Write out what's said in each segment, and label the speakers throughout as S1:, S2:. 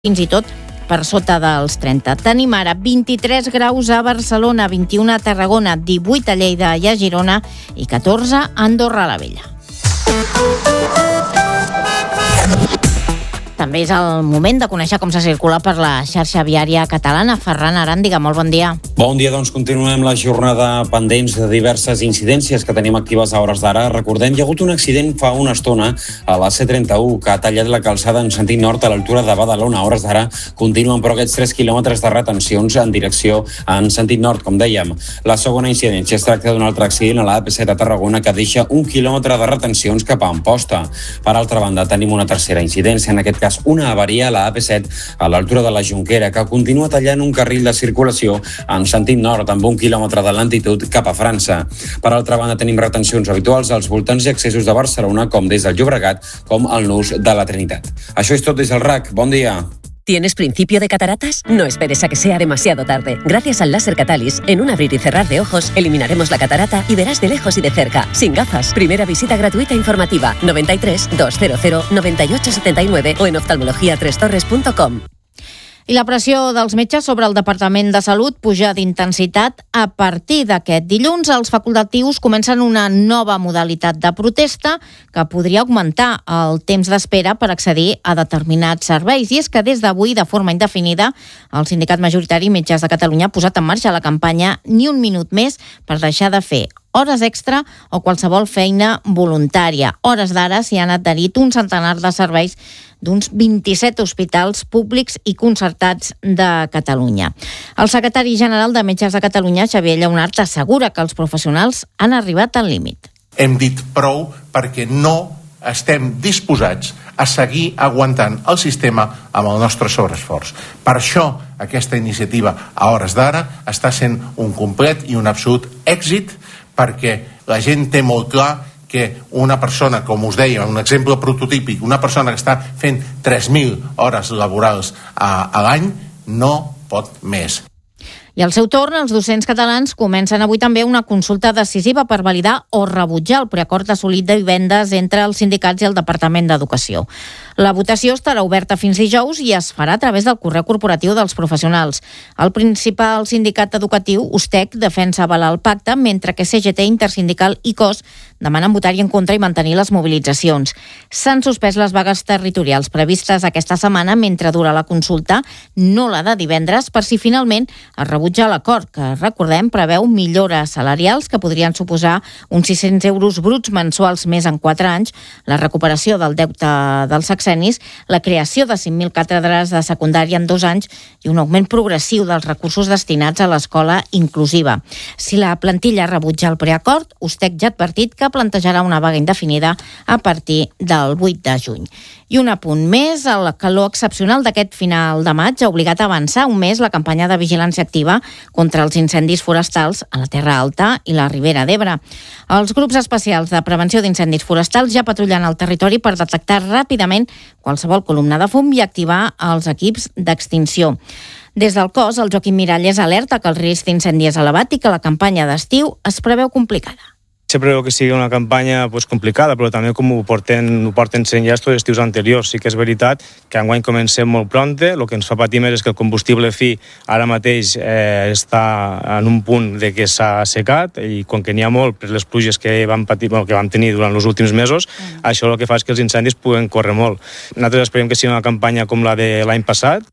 S1: fins i tot per sota dels 30. Tenim ara 23 graus a Barcelona, 21 a Tarragona, 18 a Lleida i a Girona i 14 a Andorra la Vella. També és el moment de conèixer com se circula per la xarxa viària catalana. Ferran Aràndiga, molt bon dia.
S2: Bon dia, doncs continuem la jornada pendents de diverses incidències que tenim actives a hores d'ara. Recordem, hi ha hagut un accident fa una estona a la C31 que ha tallat la calçada en sentit nord a l'altura de Badalona. A hores d'ara continuen però aquests 3 quilòmetres de retencions en direcció en sentit nord, com dèiem. La segona incidència es tracta d'un altre accident a la AP7 a Tarragona que deixa 1 quilòmetre de retencions cap a Amposta. Per altra banda, tenim una tercera incidència, en aquest cas una avaria a la AP7 a l'altura de la Jonquera que continua tallant un carril de circulació en sentit nord amb 1 quilòmetre de lentitud cap a França. Per altra banda, tenim retencions habituals als voltants i accessos de Barcelona, com des del Llobregat, com al nus de la Trinitat. Això és tot des del RAC. Bon dia.
S3: ¿Tienes principio de cataratas? No esperes a que sea demasiado tarde. Gracias al láser Catalyst, en un abrir y cerrar de ojos, eliminaremos la catarata y verás de lejos y de cerca, sin gafas. Primera visita gratuita informativa, 93 200 98 79 o en oftalmologia3torres.com.
S1: I la pressió dels metges sobre el Departament de Salut puja d'intensitat. A partir d'aquest dilluns, els facultatius comencen una nova modalitat de protesta que podria augmentar el temps d'espera per accedir a determinats serveis. I és que des d'avui, de forma indefinida, el sindicat majoritari Metges de Catalunya ha posat en marxa la campanya Ni un minut més per deixar de fer hores extra o qualsevol feina voluntària. Hores d'ara s'hi han adherit un centenar de serveis d'uns 27 hospitals públics i concertats de Catalunya. El secretari general de Metges de Catalunya, Xavier Lleonart, assegura que els professionals han arribat al límit.
S4: Hem dit prou perquè no estem disposats a seguir aguantant el sistema amb el nostre sobreesforç. Per això, aquesta iniciativa a hores d'ara està sent un complet i un absolut èxit, perquè la gent té molt clar que una persona, com us deia, un exemple prototípic, una persona que està fent 3.000 hores laborals a l'any, no pot més.
S1: I al seu torn, els docents catalans comencen avui també una consulta decisiva per validar o rebutjar el preacord assolit de divendres entre els sindicats i el Departament d'Educació. La votació estarà oberta fins dijous i es farà a través del correu corporatiu dels professionals. El principal sindicat educatiu, USTEC, defensa avalar el pacte, mentre que CGT, Intersindical i COS demanen votar-hi en contra i mantenir les mobilitzacions. S'han suspès les vagues territorials previstes aquesta setmana mentre dura la consulta, no la de divendres, per si finalment es rebutja l'acord, que, recordem, preveu millores salarials que podrien suposar uns 600 euros bruts mensuals més en 4 anys, la recuperació del deute dels sexennis, la creació de 5.000 càtedres de secundària en 2 anys i un augment progressiu dels recursos destinats a l'escola inclusiva. Si la plantilla rebutja el preacord, USTEC ja ha advertit que plantejarà una vaga indefinida a partir del 8 de juny. I un apunt més, el calor excepcional d'aquest final de maig ha obligat a avançar un mes la campanya de vigilància activa contra els incendis forestals a la Terra Alta i la Ribera d'Ebre. Els grups especials de prevenció d'incendis forestals ja patrullen el territori per detectar ràpidament qualsevol columna de fum i activar els equips d'extinció. Des del cos, el Joaquim Miralles alerta que el risc d'incendi és elevat i que la campanya d'estiu es preveu complicada.
S5: Sempre que sigui una campanya complicada, però també com ho porten sent ja tots estius anteriors. Sí que és veritat que enguany comencem molt pronte, el que ens fa patir més és que el combustible fi ara mateix està en un punt de que s'ha assecat i com que n'hi ha molt per les pluges que vam tenir durant els últims mesos, això el que fa és que els incendis puguen córrer molt. Nosaltres esperem que sigui una campanya com la de l'any passat.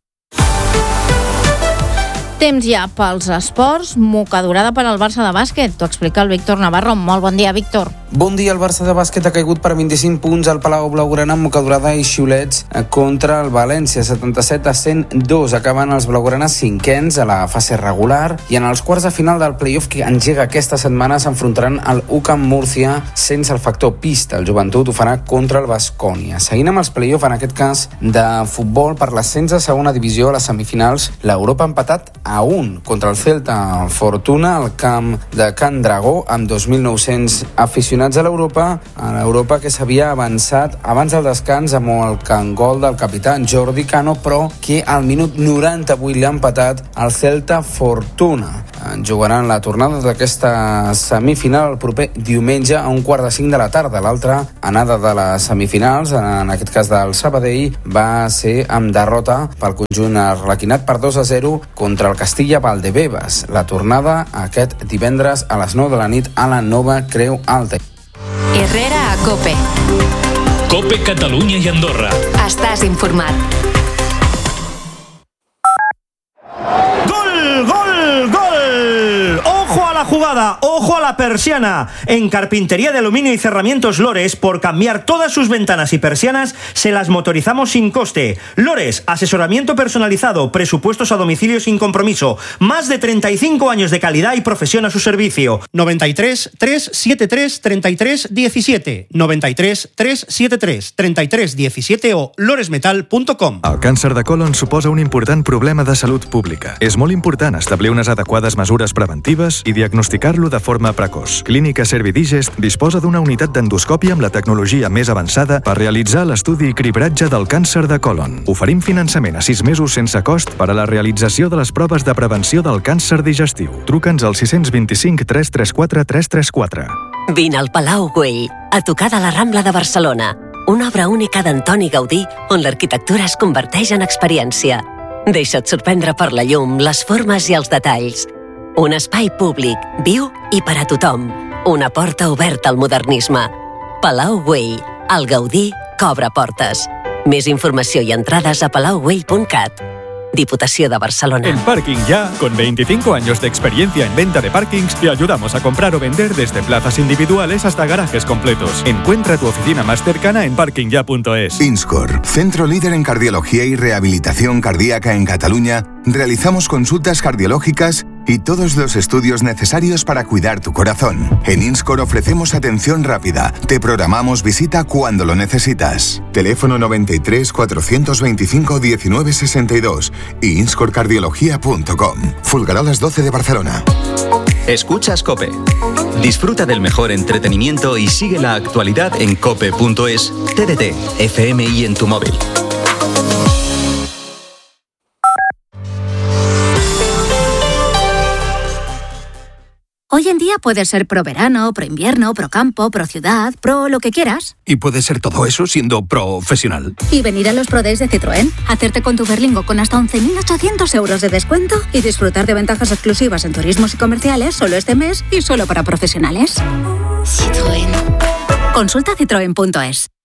S1: Temps ja pels esports, mocadurada per al Barça de bàsquet. T'ho explica el Víctor Navarro. Molt bon dia, Víctor.
S6: Bon dia, el Barça de bàsquet ha caigut per 25 punts al Palau Blaugrana amb mocadurada i xiulets contra el València, 77-102. Acaben els blaugranes cinquens a la fase regular i en els quarts de final del playoff que engega aquesta setmana s'enfrontaran al UCAM Múrcia sense el factor pista. El Joventut ho farà contra el Baskonia. Seguint amb els playoff, en aquest cas de futbol, per l'ascens de segona divisió a les semifinals, l'Europa ha empatat a 1 contra el Celta Fortuna al camp de Can Dragó amb 2.900 aficionats a l'Europa que s'havia avançat abans del descans amb el gol del capità Jordi Cano, però que al minut 98 l'ha empatat al Celta Fortuna. jugaran la tornada d'aquesta semifinal el proper diumenge a 4:45 de la tarda. L'altra anada de les semifinals, en aquest cas del Sabadell, va ser amb derrota pel conjunt arlequinat per 2-0 contra el Castilla Valdebebas. La tornada aquest divendres a les 9 de la nit a la Nova Creu Alta.
S7: Herrera a COPE.
S8: COPE Catalunya i Andorra.
S7: Estàs informat.
S9: ¡Gol, gol, gol! ¡Ojo a la jugada! ¡Ojo a la persiana! En Carpintería de Aluminio y Cerramientos Lores, por cambiar todas sus ventanas y persianas, se las motorizamos sin coste. Lores, asesoramiento personalizado, presupuestos a domicilio sin compromiso. Más de 35 años de calidad y profesión a su servicio. 93 373 33 17. 93 373 33 17 o loresmetal.com.
S10: El càncer de colon suposa un important problema de salut pública. És molt important establir unes adequades mesures preventives i diagnosticar-lo de forma precoç. Clínica Servidigest disposa d'una unitat d'endoscòpia amb la tecnologia més avançada per realitzar l'estudi i cribratge del càncer de colon. Oferim finançament a 6 mesos sense cost per a la realització de les proves de prevenció del càncer digestiu. Truca'ns al 625 334 334.
S3: Vine al Palau Güell, a tocar de la Rambla de Barcelona. Una obra única d'Antoni Gaudí on l'arquitectura es converteix en experiència. Deixa't sorprendre per la llum, les formes i els detalls. Un espai públic, viu i per a tothom. Una porta oberta al modernisme. Palau Güell, el Gaudí que obre portes. Més informació i entrades a palaugüell.cat. Diputación de Barcelona.
S10: En Parking Ya, con 25 años de experiencia en venta de parkings, te ayudamos a comprar o vender desde plazas individuales hasta garajes completos. Encuentra tu oficina más cercana en parkingya.es.
S11: Inscor, centro líder en cardiología y rehabilitación cardíaca en Cataluña, realizamos consultas cardiológicas y todos los estudios necesarios para cuidar tu corazón. En Inscor ofrecemos atención rápida. Te programamos visita cuando lo necesitas. Teléfono 93 425 1962 y inscorcardiología.com. Fulgarolas 12 de Barcelona.
S12: Escuchas COPE. Disfruta del mejor entretenimiento y sigue la actualidad en cope.es, TDT, FM y en tu móvil.
S13: Hoy en día puedes ser pro verano, pro invierno, pro campo, pro ciudad, pro lo que quieras.
S14: Y puedes ser todo eso siendo profesional.
S13: Y venir a los Pro Days de Citroën, hacerte con tu Berlingo con hasta 11.800 euros de descuento y disfrutar de ventajas exclusivas en turismos y comerciales solo este mes y solo para profesionales.
S7: Citroën.
S13: Consulta citroen.es.